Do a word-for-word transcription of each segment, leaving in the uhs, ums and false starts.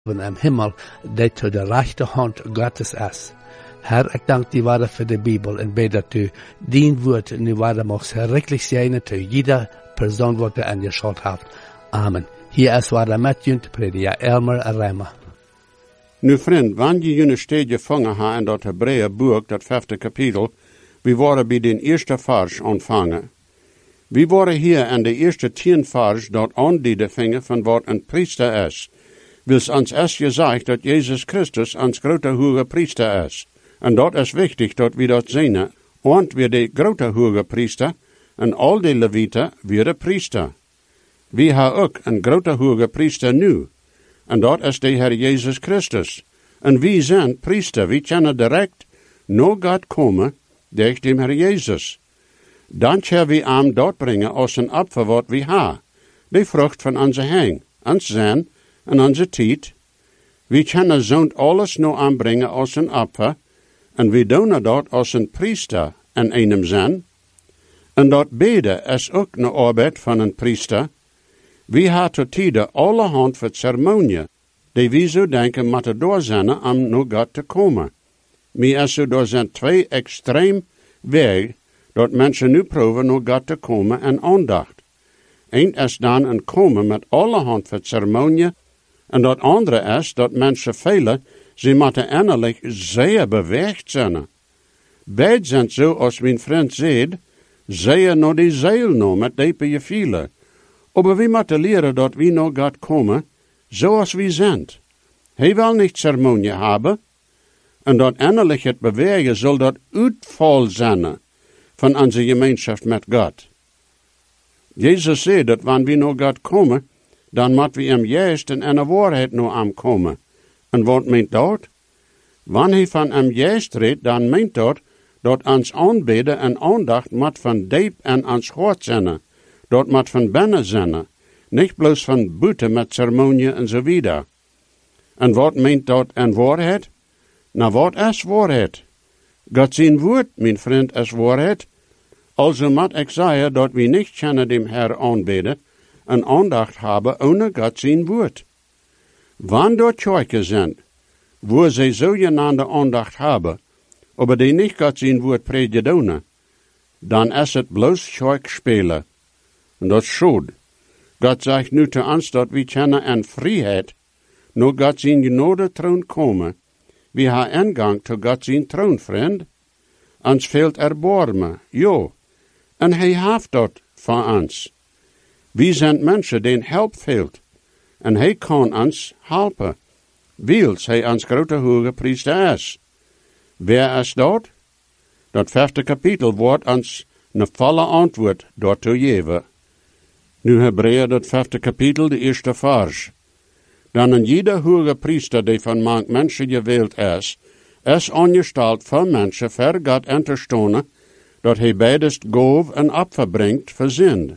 im Himmel, der zu der rechten Hand Gottes ist. Herr, ik dank die waarde voor de Bijbel en bid dat u dien woord nu waarde mag schrikkelijk zijn te jeder persoon wat u aan je schuld heeft. Amen. Hier is waarde met je te prediken, Elmer Remmer. Nu vriend, wanneer je jullie steeds gevangen hebt in dat Hebreeën boek, dat vijfde kapitel, we worden bij den eerste vers ontvangen. We worden hier in de eerste tien vers dat aandienen vingen van wat een priester is. Wils ons is gezegd dat Jezus Christus ons grote hoge priester is. En dat is wichtig dat we dat zien, want we de grote hoge priester en al de levieten weer priester. We hebben ook een grote hoge priester nu, en dat is de Heer Jezus Christus. En wie zijn priester, we kunnen direct naar God komen, door de Heer Jezus. Dan zullen we hem dat brengen als een opfer wat we hebben, de vrucht van onze hang, ons zijn en onze tijd. We kunnen zo'n alles nou aanbrengen als een opfer, en we doen dat als een priester en einem zijn. En dat beden is ook een arbeid van een priester. We hebben tot tijden allerhand voor ceremonie, die we zo denken moeten doorzenden om naar God te komen. Maar is zo door zijn twee extreem wegen dat mensen nu proberen naar God te komen en aandacht. Eén is dan een komen met allerhand voor ceremonie, en dat andere is dat mensen velen, ze moeten innerlijk zeer beweegd zijn. Beide zijn zo, als mijn vriend zegt, zeer naar die ziel nou, met diepe gevoelens. Maar we moeten leren dat we naar God komen, zoals we zijn. Hij wil niet ceremonie hebben, en dat innerlijk het bewegen zal dat uitval zijn van onze gemeenschap met God. Jezus zei dat wanneer we naar God komen, dan moeten we hem juist en in de waarheid naar hem komen. En wat meent dat? Wanneer hij van hem juist redt, dan meent dat dat ons aanbidden en aandacht moet van diep en ons hart zijn. Dat moet van binnen zijn. Niet bloos van buiten met ceremonie en zo wieder. En wat meent dat en waarheid? Nou, wat is waarheid? God zijn woord, mijn vriend, is waarheid. Also moet ik zeggen dat we niet kunnen dem Herr aanbidden en aandacht hebben ohne God zijn woord. Wanneer dort Kirchen zijn, wo ze zogenaamde aandacht hebben, maar die niet God zijn woord predigen, dan is het bloos Kirch spelen. En dat is schade. God zegt nu te ons dat we kunnen in vrijheid naar God zijn genade troon komen. We hebben ingang tot God zijn troon, vriend. Ons fehlt erbarmen, ja. En hij heeft dat van ons. We zijn mensen die help fehlt. En hij kan ons helpen, wils hij ons grote hoge priester is. Wer is dat? Dat vijfde kapitel wordt ons een volle antwoord daartoe geven. Nu Hebreeën dat vijfde kapitel, de eerste vers. Dan een jeder hoge priester die van mank mensen gewählt is, is aangesteld voor mensen ver God in te stonen, dat hij beidest gov en opfer brengt voor zin.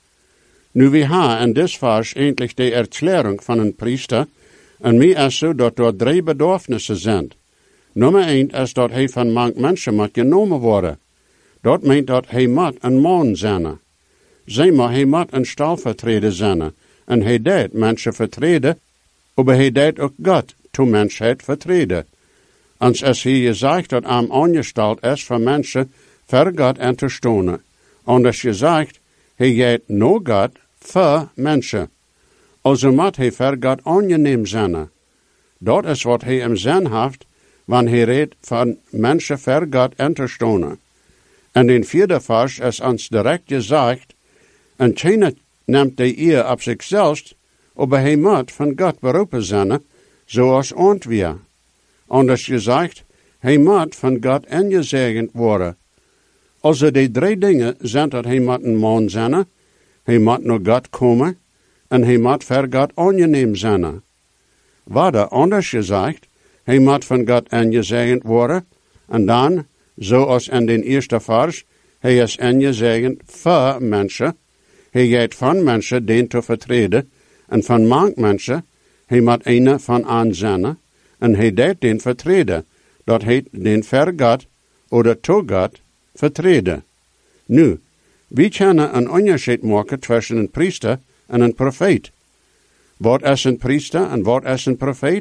Nu we hebben in dit vers eindelijk de erklärung van een priester, en mij is zo dat er drie bedürfnissen zijn. Nummer één is dat hij van mank mensen moet genomen worden. Dat meent dat hij moet een man zijn. Zeg maar, hij moet een stalvertreder zijn, en hij deed mensen vertreden, maar hij deed ook God to mensheid vertreden. Ons is hier gezegd dat hem aangesteld is voor mensen ver God in te stonen. Anders gezegd, hij gaat naar God voor mensen. Also moet hij ver God aangeneem zijn. Dat is wat hij im zin heeft, wanneer hij redt van mensen ver God in te stonen. En in vierde vers is ons direct gezegd, en keiner neemt de eer op zichzelf, maar hij moet van God beroepen zijn, zoals ontweer. Anders gezegd, hij moet van God ingezegend worden. Also die drie dingen zijn dat hij moet een man zijn, hij moet naar God komen, en hij moet ver God aangeneem zijn. Waarde anders gezegd, hij moet van God ingezegend worden, en dan, zoals in den eerste vers, hij is ingezegend voor mensen, hij gaat van mensen den te vertreden, en van mank mensen, hij moet een van aan zijn, en hij deed den vertreden, dat hij den ver God, oder to God, vertreden. Nu, wie kunnen een onderscheid maken tussen een priester en een profeet? Wat is een priester en wat is een profeet?